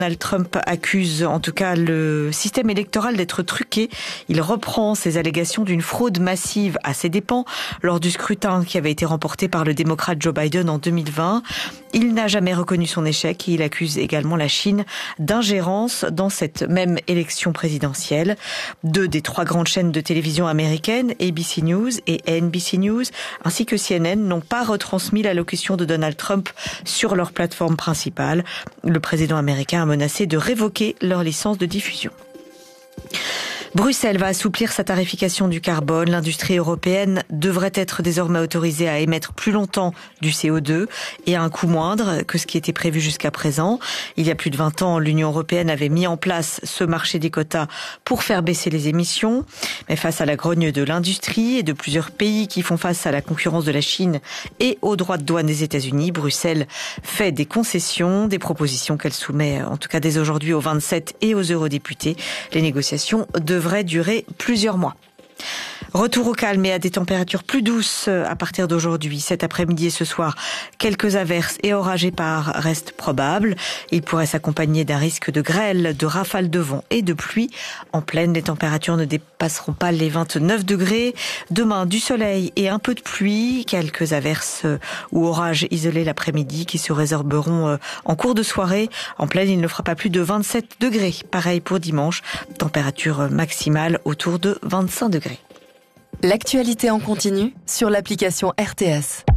Donald Trump accuse en tout cas le système électoral d'être truqué. Il reprend ses allégations d'une fraude massive à ses dépens lors du scrutin qui avait été remporté par le démocrate Joe Biden en 2020. Il n'a jamais reconnu son échec et il accuse également la Chine d'ingérence dans cette même élection présidentielle. 2 des 3 grandes chaînes de télévision américaines, ABC News et NBC News, ainsi que CNN, n'ont pas retransmis l'allocution de Donald Trump sur leur plateforme principale. Le président américain a menacé de révoquer leur licence de diffusion. Bruxelles va assouplir sa tarification du carbone. L'industrie européenne devrait être désormais autorisée à émettre plus longtemps du CO2 et à un coût moindre que ce qui était prévu jusqu'à présent. Il y a plus de 20 ans, l'Union européenne avait mis en place ce marché des quotas pour faire baisser les émissions. Mais face à la grogne de l'industrie et de plusieurs pays qui font face à la concurrence de la Chine et aux droits de douane des États-Unis, Bruxelles fait des concessions, des propositions qu'elle soumet en tout cas dès aujourd'hui aux 27 et aux eurodéputés. Les négociations devraient durer plusieurs mois. Retour au calme et à des températures plus douces à partir d'aujourd'hui. Cet après-midi et ce soir, quelques averses et orages épars restent probables. Ils pourraient s'accompagner d'un risque de grêle, de rafales de vent et de pluie. En pleine, les températures ne dépasseront pas les 29 degrés. Demain, du soleil et un peu de pluie. Quelques averses ou orages isolés l'après-midi qui se résorberont en cours de soirée. En pleine, il ne fera pas plus de 27 degrés. Pareil pour dimanche. Température maximale autour de 25 degrés. L'actualité en continu sur l'application RTS.